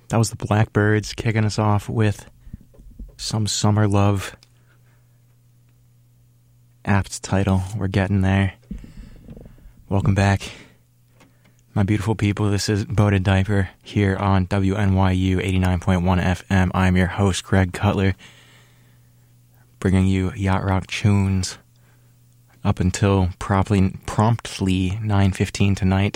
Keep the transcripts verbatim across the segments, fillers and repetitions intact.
That was the Blackbyrds kicking us off with Some Summer Love. Apt title. We're getting there. Welcome back, my beautiful people. This is Boated Diaper here on W N Y U eighty-nine point one F M. I'm your host, Greg Cutler, bringing you yacht rock tunes up until promptly, promptly nine fifteen tonight.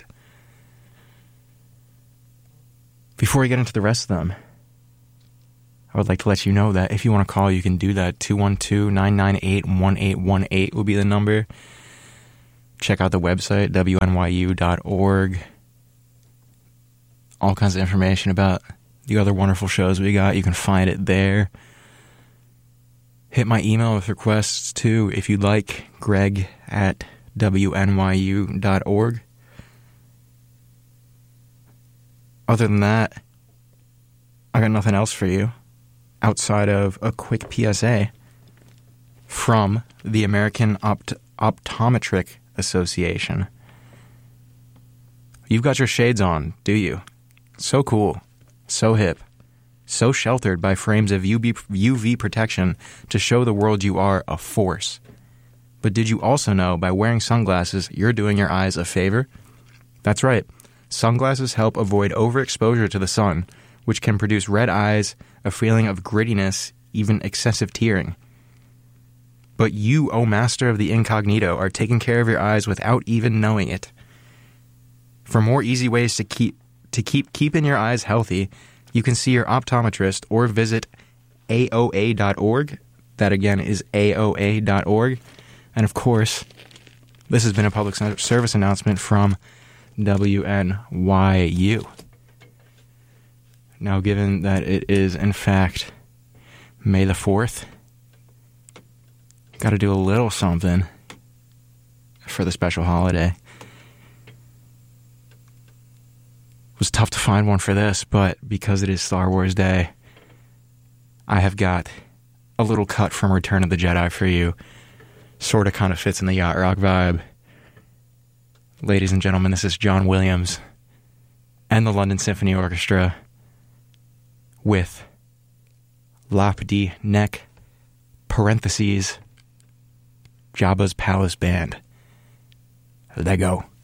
Before we get into the rest of them, I would like to let you know that if you want to call, you can do that. two one two, nine nine eight, one eight one eight will be the number. Check out the website, W N Y U dot org. All kinds of information about the other wonderful shows we got. You can find it there. Hit my email with requests, too, if you'd like. Greg at W N Y U dot org. Other than that, I got nothing else for you outside of a quick P S A from the American Opt- Optometric Association. You've got your shades on, do you? So cool, so hip, so sheltered by frames of U V protection to show the world you are a force. But did you also know by wearing sunglasses, you're doing your eyes a favor? That's right. Sunglasses help avoid overexposure to the sun, which can produce red eyes, a feeling of grittiness, even excessive tearing. But you, O master of the incognito, are taking care of your eyes without even knowing it. For more easy ways to keep to keep keeping your eyes healthy, you can see your optometrist or visit A O A dot org. That again is A O A dot org. And of course, this has been a public service announcement from W N Y U. Now, given that it is, in fact, May the fourth, got to do a little something for the special holiday. It was tough to find one for this, but because it is Star Wars Day, I have got a little cut from Return of the Jedi for you. Sort of kind of fits in the yacht rock vibe. Ladies and gentlemen, this is John Williams and the London Symphony Orchestra with Lap di Nek, parentheses, Jabba's Palace Band. Lego.